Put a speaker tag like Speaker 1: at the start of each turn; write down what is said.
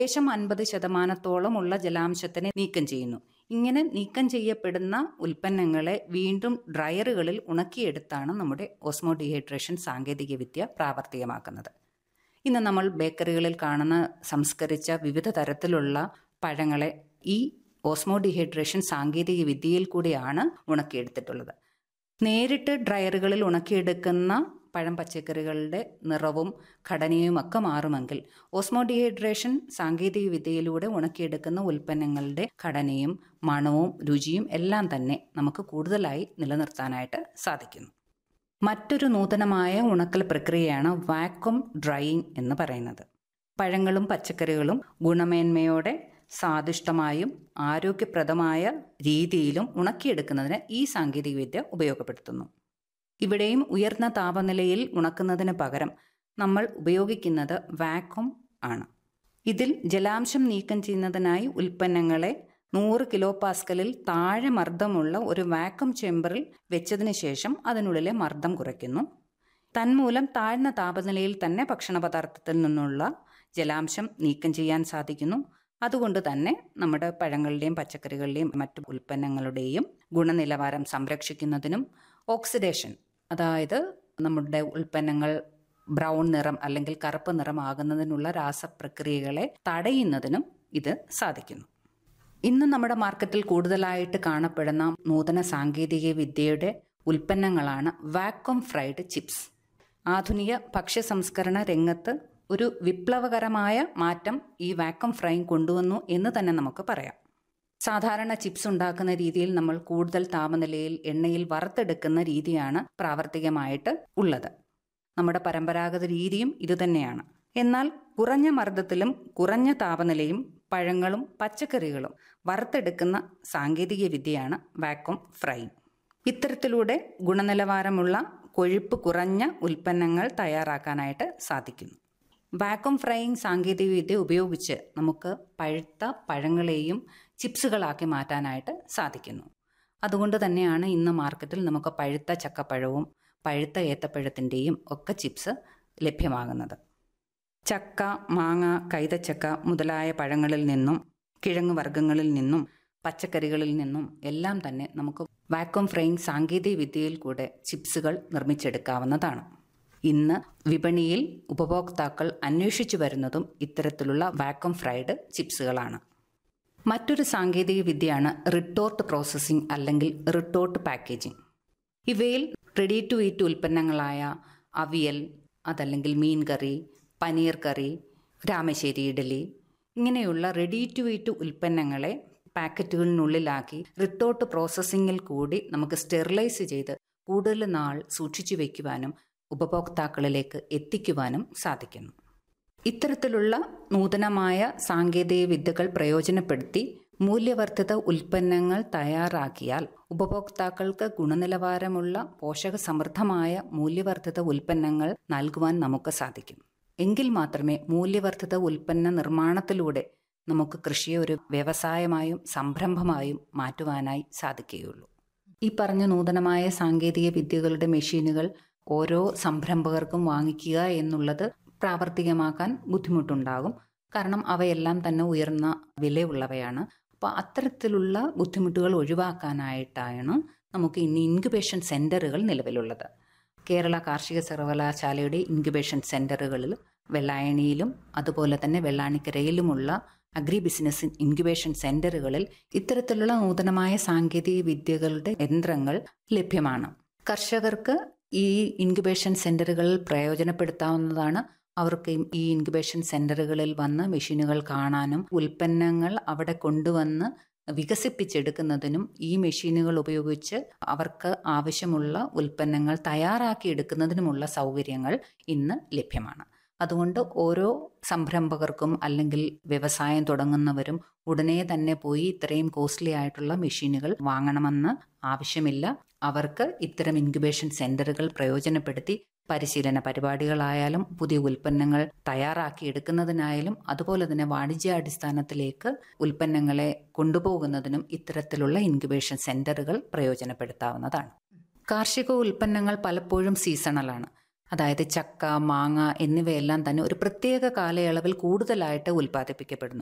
Speaker 1: ഏകദേശം 50% ഉള്ള ജലാംശത്തിനെ നീക്കം ചെയ്യുന്നു. ഇങ്ങനെ നീക്കം ചെയ്യപ്പെടുന്ന ഉൽപ്പന്നങ്ങളെ വീണ്ടും ഡ്രയറുകളിൽ ഉണക്കിയെടുത്താണ് നമ്മുടെ ഓസ്മോ ഡീഹൈഡ്രേഷൻ സാങ്കേതികവിദ്യ പ്രാവർത്തികമാക്കുന്നത്. ഇന്ന് നമ്മൾ ബേക്കറികളിൽ കാണുന്ന സംസ്കരിച്ച വിവിധ തരത്തിലുള്ള പഴങ്ങളെ ഈ ഓസ്മോ ഡീഹൈഡ്രേഷൻ സാങ്കേതിക വിദ്യയിൽ കൂടിയാണ് ഉണക്കിയെടുത്തിട്ടുള്ളത്. നേരിട്ട് ഡ്രയറുകളിൽ ഉണക്കിയെടുക്കുന്ന പഴം പച്ചക്കറികളുടെ നിറവും ഘടനയും ഒക്കെ മാറുമെങ്കിൽ ഓസ്മോ ഡീഹൈഡ്രേഷൻ സാങ്കേതിക വിദ്യയിലൂടെ ഉണക്കിയെടുക്കുന്ന ഉൽപ്പന്നങ്ങളുടെ ഘടനയും മണവും രുചിയും എല്ലാം തന്നെ നമുക്ക് കൂടുതലായി നിലനിർത്താനായിട്ട് സാധിക്കുന്നു. മറ്റൊരു നൂതനമായ ഉണക്കൽ പ്രക്രിയയാണ് വാക്വം ഡ്രൈയിങ് എന്ന് പറയുന്നത്. പഴങ്ങളും പച്ചക്കറികളും ഗുണമേന്മയോടെ സ്വാദിഷ്ടമായും ആരോഗ്യപ്രദമായ രീതിയിലും ഉണക്കിയെടുക്കുന്നതിന് ഈ സാങ്കേതികവിദ്യ ഉപയോഗപ്പെടുത്തുന്നു. ഇവിടെയും ഉയർന്ന താപനിലയിൽ ഉണക്കുന്നതിന് പകരം നമ്മൾ ഉപയോഗിക്കുന്നത് വാക്വം ആണ്. ഇതിൽ ജലാംശം നീക്കം ചെയ്യുന്നതിനായി ഉൽപ്പന്നങ്ങളെ 100 kPa താഴെ മർദ്ദമുള്ള ഒരു വാക്വം ചേമ്പറിൽ വെച്ചതിന് ശേഷം അതിനുള്ളിലെ മർദ്ദം കുറയ്ക്കുന്നു. തന്മൂലം താഴ്ന്ന താപനിലയിൽ തന്നെ ഭക്ഷണ പദാർത്ഥത്തിൽ നിന്നുള്ള ജലാംശം നീക്കം ചെയ്യാൻ സാധിക്കുന്നു. അതുകൊണ്ട് തന്നെ നമ്മുടെ പഴങ്ങളുടെയും പച്ചക്കറികളുടെയും മറ്റു ഉൽപ്പന്നങ്ങളുടെയും ഗുണനിലവാരം സംരക്ഷിക്കുന്നതിനും ഓക്സിഡേഷൻ, അതായത് നമ്മുടെ ഉൽപ്പന്നങ്ങൾ ബ്രൗൺ നിറം അല്ലെങ്കിൽ കറുപ്പ് നിറമാകുന്നതിനുള്ള രാസപ്രക്രിയകളെ തടയുന്നതിനും ഇത് സാധിക്കുന്നു. ഇന്ന് നമ്മുടെ മാർക്കറ്റിൽ കൂടുതലായിട്ട് കാണപ്പെടുന്ന നൂതന സാങ്കേതിക വിദ്യയുടെ ഉൽപ്പന്നങ്ങളാണ് വാക്വം ഫ്രൈഡ് ചിപ്സ്. ആധുനിക ഭക്ഷ്യ സംസ്കരണ രംഗത്ത് ഒരു വിപ്ലവകരമായ മാറ്റം ഈ വാക്വം ഫ്രൈയിങ് കൊണ്ടുവന്നു എന്ന് തന്നെ നമുക്ക് പറയാം. സാധാരണ ചിപ്സ് ഉണ്ടാക്കുന്ന രീതിയിൽ നമ്മൾ കൂടുതൽ താപനിലയിൽ എണ്ണയിൽ വറുത്തെടുക്കുന്ന രീതിയാണ് പ്രാവർത്തികമായിട്ട് ഉള്ളത്. നമ്മുടെ പരമ്പരാഗത രീതിയും ഇതുതന്നെയാണ്. എന്നാൽ കുറഞ്ഞ മർദ്ദത്തിലും കുറഞ്ഞ താപനിലയും പഴങ്ങളും പച്ചക്കറികളും വറുത്തെടുക്കുന്ന സാങ്കേതിക വിദ്യയാണ് വാക്വം ഫ്രൈയിങ്. ഇത്തരത്തിലൂടെ ഗുണനിലവാരമുള്ള കൊഴുപ്പ് കുറഞ്ഞ ഉൽപ്പന്നങ്ങൾ തയ്യാറാക്കാനായിട്ട് സാധിക്കുന്നു. വാക്വം ഫ്രൈയിങ് സാങ്കേതികവിദ്യ ഉപയോഗിച്ച് നമുക്ക് പഴുത്ത പഴങ്ങളെയും ചിപ്സുകളാക്കി മാറ്റാനായിട്ട് സാധിക്കുന്നു. അതുകൊണ്ട് തന്നെയാണ് ഇന്ന് മാർക്കറ്റിൽ നമുക്ക് പഴുത്ത ചക്കപ്പഴവും പഴുത്ത ഏത്തപ്പഴത്തിൻ്റെയും ഒക്കെ ചിപ്സ് ലഭ്യമാകുന്നത്. ചക്ക, മാങ്ങ, കൈതച്ചക്ക മുതലായ പഴങ്ങളിൽ നിന്നും കിഴങ്ങ് വർഗ്ഗങ്ങളിൽ നിന്നും പച്ചക്കറികളിൽ നിന്നും എല്ലാം തന്നെ നമുക്ക് വാക്വം ഫ്രൈയിങ് സാങ്കേതിക വിദ്യയിൽ കൂടെ ചിപ്സുകൾ നിർമ്മിച്ചെടുക്കാവുന്നതാണ്. ഇന്ന് വിപണിയിൽ ഉപഭോക്താക്കൾ അന്വേഷിച്ചു വരുന്നതും ഇത്തരത്തിലുള്ള വാക്വം ഫ്രൈഡ് ചിപ്സുകളാണ്. മറ്റൊരു സാങ്കേതിക വിദ്യയാണ് റിട്ടോർട്ട് പ്രോസസ്സിംഗ് അല്ലെങ്കിൽ റിട്ടോർട്ട് പാക്കേജിംഗ്. ഇവയിൽ റെഡി ടു ഈറ്റ് ഉൽപ്പന്നങ്ങളായ അവിയൽ, അതല്ലെങ്കിൽ മീൻ കറി, പനീർ കറി, രാമശ്ശേരി ഇഡലി ഇങ്ങനെയുള്ള റെഡി ടു ഈറ്റ് ഉൽപ്പന്നങ്ങളെ പാക്കറ്റുകളിനുള്ളിലാക്കി റിട്ടോർട്ട് പ്രോസസ്സിങ്ങിൽ കൂടി നമുക്ക് സ്റ്റെറിലൈസ് ചെയ്ത് കൂടുതൽ നാൾ സൂക്ഷിച്ചു വയ്ക്കുവാനും ഉപഭോക്താക്കളിലേക്ക് എത്തിക്കുവാനും സാധിക്കുന്നു. ഇത്തരത്തിലുള്ള നൂതനമായ സാങ്കേതിക വിദ്യകൾ പ്രയോജനപ്പെടുത്തി മൂല്യവർദ്ധിത ഉൽപ്പന്നങ്ങൾ തയ്യാറാക്കിയാൽ ഉപഭോക്താക്കൾക്ക് ഗുണനിലവാരമുള്ള പോഷകസമൃദ്ധമായ മൂല്യവർദ്ധിത ഉൽപ്പന്നങ്ങൾ നൽകുവാൻ നമുക്ക് സാധിക്കും. എങ്കിൽ മാത്രമേ മൂല്യവർദ്ധിത ഉൽപ്പന്ന നിർമ്മാണത്തിലൂടെ നമുക്ക് കൃഷിയെ ഒരു വ്യവസായമായും സംരംഭമായും മാറ്റുവാനായി സാധിക്കുകയുള്ളൂ. ഈ പറഞ്ഞ നൂതനമായ സാങ്കേതിക വിദ്യകളുടെ മെഷീനുകൾ ഓരോ സംരംഭകർക്കും വാങ്ങിക്കുക എന്നുള്ളത് പ്രാവർത്തികമാക്കാൻ ബുദ്ധിമുട്ടുണ്ടാകും. കാരണം അവയെല്ലാം തന്നെ ഉയർന്ന വിലയുള്ളവയാണ്. അപ്പോൾ അത്തരത്തിലുള്ള ബുദ്ധിമുട്ടുകൾ ഒഴിവാക്കാനായിട്ടാണ് നമുക്ക് ഇന്ന് ഇൻക്യുബേഷൻ സെൻ്ററുകൾ നിലവിലുള്ളത്. കേരള കാർഷിക സർവകലാശാലയുടെ ഇൻക്യുബേഷൻ സെൻ്ററുകളിൽ വെള്ളായണിയിലും അതുപോലെ തന്നെ വെള്ളാണിക്കരയിലുമുള്ള അഗ്രി ബിസിനസ് ഇൻക്യുബേഷൻ സെൻ്ററുകളിൽ ഇത്തരത്തിലുള്ള നൂതനമായ സാങ്കേതിക വിദ്യകളുടെ യന്ത്രങ്ങൾ ലഭ്യമാണ്. കർഷകർക്ക് ഈ ഇൻക്യുബേഷൻ സെൻ്ററുകളിൽ പ്രയോജനപ്പെടുത്താവുന്നതാണ്. അവർക്ക് ഈ ഇൻക്യുബേഷൻ സെൻ്ററുകളിൽ വന്ന് മെഷീനുകൾ കാണാനും ഉൽപ്പന്നങ്ങൾ അവിടെ കൊണ്ടുവന്ന് വികസിപ്പിച്ചെടുക്കുന്നതിനും ഈ മെഷീനുകൾ ഉപയോഗിച്ച് അവർക്ക് ആവശ്യമുള്ള ഉൽപ്പന്നങ്ങൾ തയ്യാറാക്കിയെടുക്കുന്നതിനുമുള്ള സൗകര്യങ്ങൾ ഇന്ന് ലഭ്യമാണ്. അതുകൊണ്ട് ഓരോ സംരംഭകർക്കും അല്ലെങ്കിൽ വ്യവസായം തുടങ്ങുന്നവരും ഉടനെ തന്നെ പോയി ഇത്രയും കോസ്റ്റ്ലി ആയിട്ടുള്ള മെഷീനുകൾ വാങ്ങണമെന്ന് ആവശ്യമില്ല. അവർക്ക് ഇത്തരം ഇൻക്യുബേഷൻ സെൻ്ററുകൾ പ്രയോജനപ്പെടുത്തി പരിശീലന പരിപാടികളായാലും പുതിയ ഉൽപ്പന്നങ്ങൾ തയ്യാറാക്കിയെടുക്കുന്നതിനായാലും അതുപോലെ തന്നെ വാണിജ്യാടിസ്ഥാനത്തിലേക്ക് ഉൽപ്പന്നങ്ങളെ കൊണ്ടുപോകുന്നതിനും ഇത്തരത്തിലുള്ള ഇൻക്യുബേഷൻ സെൻ്ററുകൾ പ്രയോജനപ്പെടുത്താവുന്നതാണ്. കാർഷിക ഉൽപ്പന്നങ്ങൾ പലപ്പോഴും സീസണലാണ്. അതായത് ചക്ക, മാങ്ങ എന്നിവയെല്ലാം തന്നെ ഒരു പ്രത്യേക കാലയളവിൽ കൂടുതലായിട്ട് ഉൽപ്പാദിപ്പിക്കപ്പെടുന്നു.